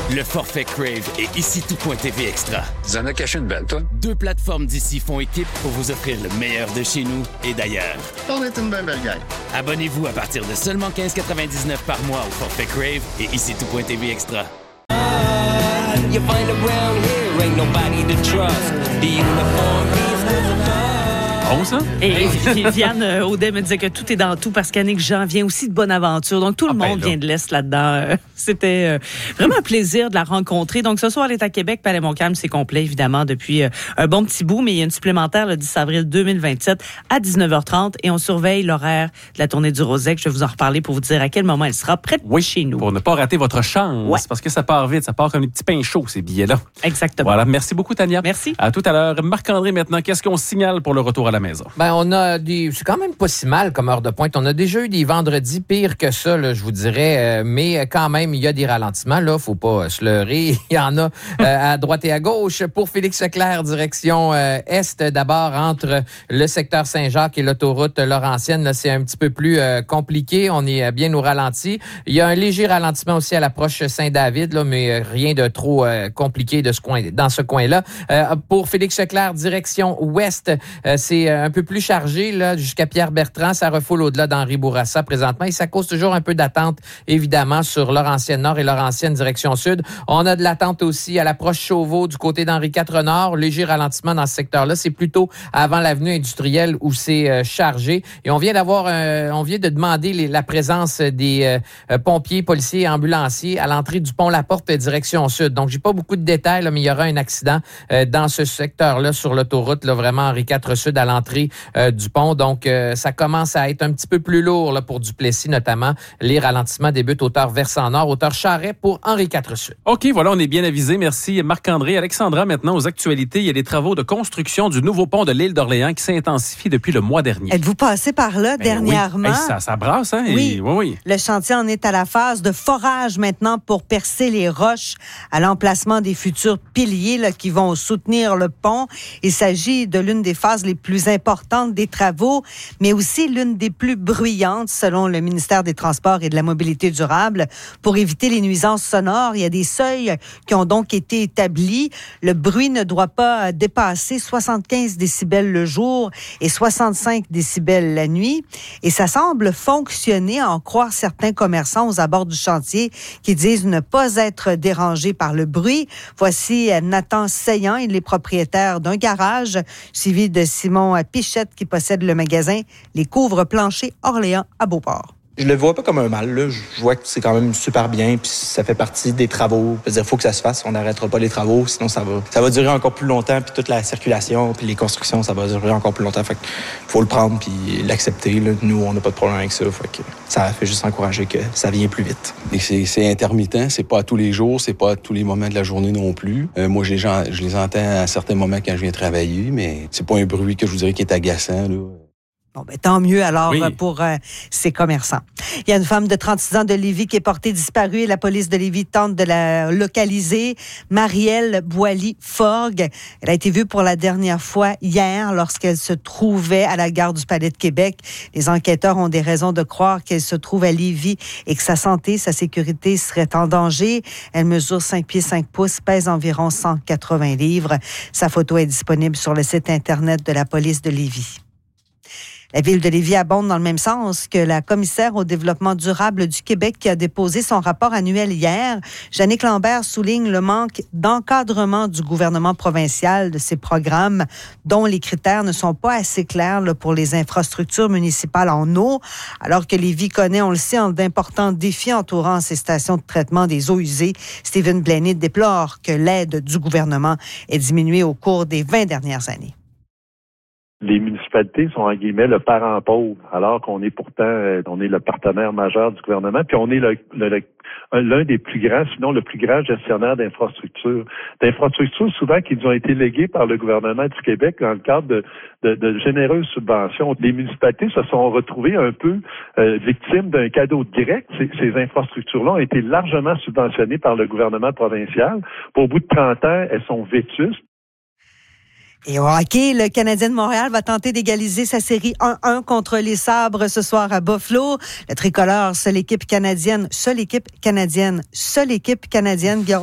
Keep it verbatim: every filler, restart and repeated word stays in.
Le forfait Crave et ici tout.tv Extra. Tu en as caché une belle, toi? Deux plateformes d'ici font équipe pour vous offrir le meilleur de chez nous et d'ailleurs. On est une belle belle gang. Abonnez-vous à partir de seulement quinze quatre-vingt-dix-neuf par mois au forfait Crave et ici tout.tv Extra. You find around here ain't nobody to trust. The uniform is Bon, ça? Et Viviane euh, Audet me disait que tout est dans tout parce qu'Annick Jean vient aussi de Bonaventure. Donc, tout le ah, ben monde là. vient de l'Est là-dedans. C'était euh, vraiment un plaisir de la rencontrer. Donc, ce soir, elle est à Québec. Palais Montcalm, c'est complet, évidemment, depuis euh, un bon petit bout. Mais il y a une supplémentaire le dix avril deux mille vingt-sept à dix-neuf heures trente. Et on surveille l'horaire de la tournée du Rosec. Je vais vous en reparler pour vous dire à quel moment elle sera prête Oui, chez nous. Pour ne pas rater votre chance. Ouais. Parce que ça part vite. Ça part comme des petits pains chauds, ces billets-là. Exactement. Voilà. Merci beaucoup, Tania. Merci. À tout à l'heure. Marc-André, maintenant, qu'est-ce qu'on signale pour le retour à la maison? Ben, on a des. C'est quand même pas si mal comme heure de pointe. On a déjà eu des vendredis pires que ça, là, je vous dirais. Euh, mais quand même, il y a des ralentissements. Là, faut pas se leurrer. Il y en a euh, à droite et à gauche. Pour Félix Leclerc, direction euh, est, d'abord entre le secteur Saint-Jacques et l'autoroute Laurentienne. Là, c'est un petit peu plus euh, compliqué. On est bien au ralenti. Il y a un léger ralentissement aussi à l'approche Saint-David, là, mais rien de trop euh, compliqué de ce coin, dans ce coin-là. Euh, pour Félix Leclerc, direction ouest, euh, c'est un peu plus chargé là, jusqu'à Pierre-Bertrand. Ça refoule au-delà d'Henri Bourassa présentement. Et ça cause toujours un peu d'attente, évidemment, sur Laurentienne Nord et Laurentienne direction sud. On a de l'attente aussi à l'approche Chauveau du côté d'Henri quatre Nord. Léger ralentissement dans ce secteur-là. C'est plutôt avant l'avenue industrielle où c'est euh, chargé. Et on vient d'avoir, euh, on vient de demander les, la présence des euh, pompiers, policiers et ambulanciers à l'entrée du pont La Porte direction sud. Donc, j'ai pas beaucoup de détails, là, mais il y aura un accident euh, dans ce secteur-là sur l'autoroute, là, vraiment Henri quatre Sud à l'entrée euh, du pont. Donc, euh, ça commence à être un petit peu plus lourd là, pour Duplessis, notamment. Les ralentissements débutent hauteur versant nord, hauteur Charret pour Henri quatre Sud. OK, voilà, on est bien avisé. Merci Marc-André. Alexandra, maintenant, aux actualités, il y a des travaux de construction du nouveau pont de l'île d'Orléans qui s'intensifient depuis le mois dernier. Êtes-vous passé par là Ben dernièrement? Oui. Hey, ça, ça brasse, hein? Oui. Et, oui, oui. Le chantier en est à la phase de forage maintenant pour percer les roches à l'emplacement des futurs piliers là, qui vont soutenir le pont. Il s'agit de l'une des phases les plus importantes des travaux, mais aussi l'une des plus bruyantes selon le ministère des Transports et de la Mobilité durable. Pour éviter les nuisances sonores, il y a des seuils qui ont donc été établis. Le bruit ne doit pas dépasser soixante-quinze décibels le jour et soixante-cinq décibels la nuit. Et ça semble fonctionner, à en croire certains commerçants aux abords du chantier qui disent ne pas être dérangés par le bruit. Voici Nathan Seillant, il est propriétaire d'un garage, suivi de Simon Pichette qui possède le magasin Les Couvre-Planchers Orléans à Beauport. Je le vois pas comme un mal, là. Je vois que c'est quand même super bien, puis ça fait partie des travaux. Je veux dire, faut que ça se fasse. On n'arrêtera pas les travaux, sinon ça va, ça va durer encore plus longtemps, puis toute la circulation, puis les constructions, ça va durer encore plus longtemps. Fait que faut le prendre puis l'accepter. Là. Nous, on n'a pas de problème avec ça. Fait que ça fait juste encourager que ça vienne plus vite. Et c'est, c'est intermittent, c'est pas à tous les jours, c'est pas à tous les moments de la journée non plus. Euh, moi, je les, je les entends à certains moments quand je viens travailler, mais c'est pas un bruit que je vous dirais qui est agaçant, là. Bon, ben, tant mieux alors oui. pour euh, ces commerçants. Il y a une femme de trente-six ans de Lévis qui est portée disparue et la police de Lévis tente de la localiser. Marielle Boily-Forgue. Elle a été vue pour la dernière fois hier lorsqu'elle se trouvait à la gare du Palais de Québec. Les enquêteurs ont des raisons de croire qu'elle se trouve à Lévis et que sa santé, sa sécurité seraient en danger. Elle mesure cinq pieds cinq pouces, pèse environ cent quatre-vingts livres. Sa photo est disponible sur le site Internet de la police de Lévis. La ville de Lévis abonde dans le même sens que la commissaire au développement durable du Québec qui a déposé son rapport annuel hier. Jannick Lambert souligne le manque d'encadrement du gouvernement provincial de ces programmes dont les critères ne sont pas assez clairs là, pour les infrastructures municipales en eau, alors que Lévis connaît, on le sait, d'importants défis entourant ces stations de traitement des eaux usées. Stephen Blaney déplore que l'aide du gouvernement ait diminué au cours des vingt dernières années. Les municipalités sont, en guillemets, le parent pauvre, alors qu'on est pourtant, euh, on est le partenaire majeur du gouvernement, puis on est le, le, le, l'un des plus grands, sinon le plus grand gestionnaire d'infrastructures. D'infrastructures souvent qui nous ont été léguées par le gouvernement du Québec dans le cadre de, de, de généreuses subventions. Les municipalités se sont retrouvées un peu euh, victimes d'un cadeau direct. Ces, ces infrastructures-là ont été largement subventionnées par le gouvernement provincial. Pour au bout de trente ans, elles sont vétustes. Et au hockey, le Canadien de Montréal va tenter d'égaliser sa série un un contre les Sabres ce soir à Buffalo. Le tricolore, seule équipe canadienne, seule équipe canadienne, seule équipe canadienne